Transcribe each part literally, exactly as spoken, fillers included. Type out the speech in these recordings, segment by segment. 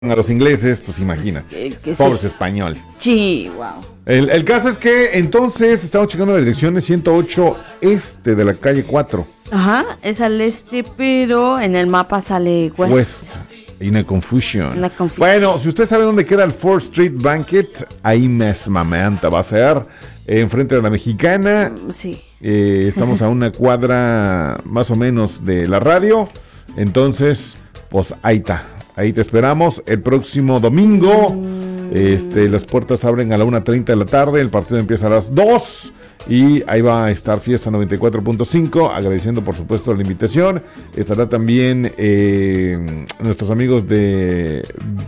a los ingleses, pues imagina, que, que pobres sí. españoles. Sí, wow. El, el caso es que entonces estamos checando la dirección de ciento ocho este de la calle cuatro. Ajá, es al este, pero en el mapa sale west. West. Hay una confusión. Una confusión. Bueno, si usted sabe dónde queda el fourth Street Banquet, ahí mesmamente va a ser, eh, enfrente de la Mexicana. Sí. Eh, estamos a una cuadra más o menos de la radio. Entonces, pues ahí está. Ahí te esperamos el próximo domingo. Este, las puertas abren a la una treinta de la tarde. El partido empieza a las dos. Y ahí va a estar Fiesta noventa y cuatro punto cinco. Agradeciendo por supuesto la invitación. Estará también eh, nuestros amigos de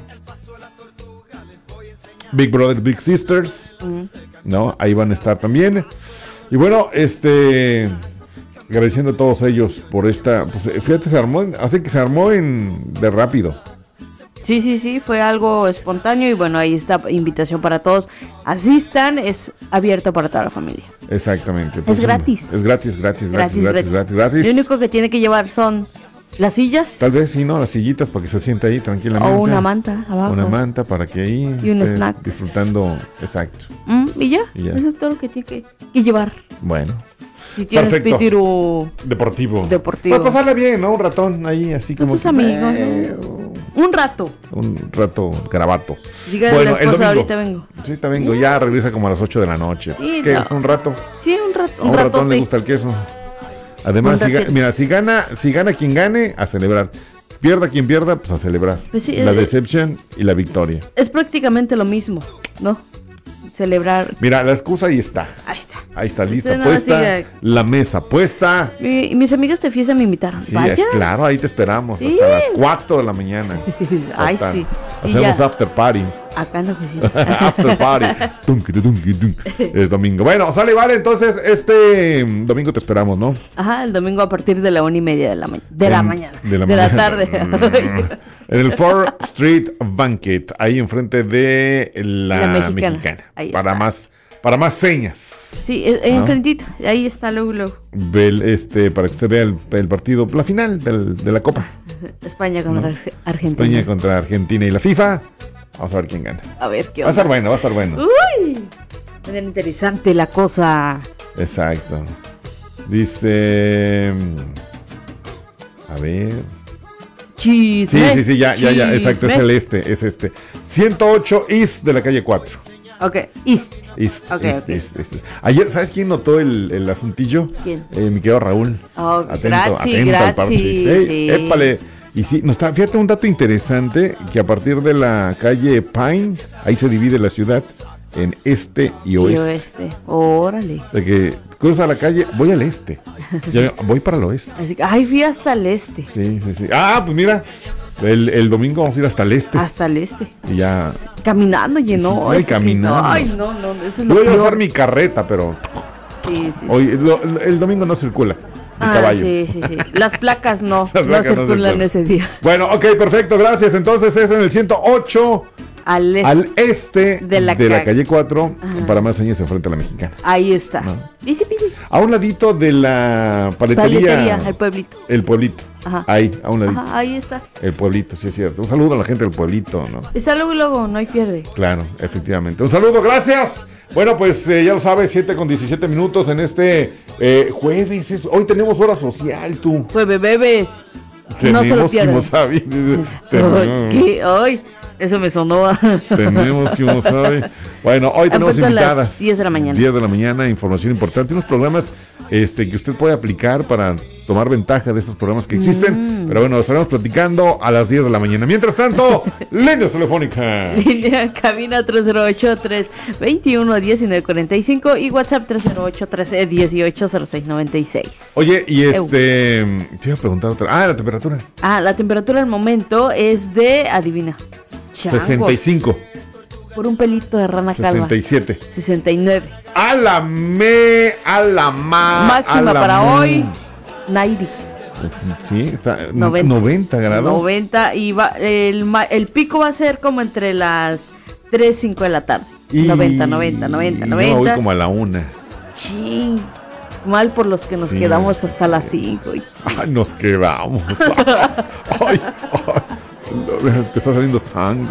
Big Brothers, Big Sisters. Uh-huh. ¿No? Ahí van a estar también. Y bueno, este... agradeciendo a todos ellos por esta... Pues fíjate, se armó, hace que se armó en de rápido. Sí, sí, sí, fue algo espontáneo y bueno, ahí está invitación para todos. Asistan, es abierto para toda la familia. Exactamente. Entonces, es gratis. Es gratis, gratis, gratis, gratis, gratis, gratis, gratis. Lo único que tiene que llevar son las sillas. Tal vez, sí, ¿no? Las sillitas para que se sienta ahí tranquilamente. O una manta abajo. Una manta para que ahí y un snack. Disfrutando, exacto. Mm, ¿y, ya? y ya, eso es todo lo que tiene que, que llevar. Bueno. Si tienes pitiru deportivo. Deportivo. Para pasarle bien, ¿no? Un ratón ahí así con como... Con sus amigos. Eh, un rato. Un rato grabato. Dígale bueno, a la esposa, ahorita vengo. Sí, ahorita vengo. Ya regresa como a las ocho de la noche. Sí, ¿Qué no. es? ¿Un rato? Sí, un rato. Un, un ratón le gusta el queso. Además, si ga- mira, si gana, si gana quien gane, a celebrar. Pierda quien pierda, pues a celebrar. Pues sí, la eh, decepción y la victoria. Es prácticamente lo mismo, ¿no? Celebrar. Mira, la excusa ahí está. Ahí está. Ahí está lista, Usted no puesta. siga. La mesa puesta. Mi, mis amigas de fiesta me invitaron. Sí, Vaya. es claro, ahí te esperamos. Sí. Hasta las cuatro de la mañana. Ay, hasta, sí. Hacemos after party. Acá en la oficina. After party. Tunki, tunki, tunki. Es domingo. Bueno, sale, vale. Entonces, este domingo te esperamos, ¿no? Ajá, el domingo a partir de la una y media de la, ma- de en, la mañana. De la, de mañana. la tarde. En el fourth Street Banquet, ahí enfrente de la, la Mexicana. Mexicana. Ahí para está. más, para más señas. Sí, ¿no? Enfrentito. Ahí está luego, luego. Bel, este, para que usted vea el, el partido, la final del, de la Copa. España contra ¿no? Argentina. España contra Argentina y la FIFA. Vamos a ver quién gana. A ver qué onda. Va a estar bueno, va a estar bueno. Uy, muy interesante la cosa. Exacto. Dice, a ver. Chisme. Sí, sí, sí, ya, ya, ya, exacto, Chisme. es el este, es este. ciento ocho East de la calle cuatro. Ok, East. East, Ok, East, ok. East, East. Ayer, ¿sabes quién notó el, el asuntillo? ¿Quién? Eh, mi querido Raúl. Oh, atento, gracias, atento al gracias. parche. Sí, Sí. épale. Y sí, nos está, fíjate un dato interesante, que a partir de la calle Pine, ahí se divide la ciudad en este y Y oeste. oeste. Órale. O sea que cruza la calle, voy al este. Ya voy para el oeste. Así que, ay, fui hasta el este. Sí, sí, sí. Ah, pues mira, el, el domingo vamos a ir hasta el este. Hasta el este. Y ya. Caminando, llenó. Sí, ay, caminando. Ay, no, no, eso es lo Voy a peor. usar mi carreta, pero Sí, sí. hoy lo- lo- el domingo no circula. El Ah, caballo. sí, sí, sí. Las placas no, Las no placas no circulan circulan. ese día. Bueno, ok, perfecto, gracias. Entonces es en el ciento ocho Al este. al este de la de la ca- calle cuatro, Ajá. para más años enfrente a la Mexicana. Ahí está. No. Easy peasy. A un ladito de la paletería. Paletería, el pueblito. El pueblito. Ajá. Ahí, a un ladito. Ajá, ahí está. El pueblito, sí es cierto. Un saludo a la gente del pueblito, ¿no? Está luego y luego, no hay pierde. Claro, efectivamente. Un saludo, gracias. Bueno, pues eh, ya lo sabes, siete con diecisiete minutos en este eh, jueves. Es- hoy tenemos hora social, tú. Pues bebés. No se lo Tenemos pierdan. Kimosabi. Dice, Ay, tenemos, ¿qué? Ay, eso me sonó. a- tenemos Kimosabi. Bueno, hoy tenemos punto a las invitadas. diez de la mañana. diez de la mañana, información importante. Unos programas este, que usted puede aplicar para tomar ventaja de estos programas que existen. Mm. Pero bueno, estaremos platicando a las diez de la mañana. Mientras tanto, líneas telefónicas. Línea cabina tres cero ocho, tres dos uno, uno nueve cuatro cinco y WhatsApp tres cero ocho, tres uno ocho, cero seis nueve seis. Oye, y Eu. este. Te iba a preguntar otra. Ah, la temperatura. Ah, la temperatura al momento es de, adivina. Changos. sesenta y cinco. Por un pelito de rana calva. sesenta y siete. sesenta y nueve. A la me, a la ma. Máxima a la para mu. hoy, noventa. Sí, está noventa. noventa grados. noventa y va, el, ma- el pico va a ser como entre las tres, cinco de la tarde. Y noventa, noventa, noventa, yo me voy noventa. como a la una. Ching. Mal por los que nos Sí, quedamos sí, hasta sí. las cinco. Ah, nos quedamos. Ay, ay, Te está saliendo sangre.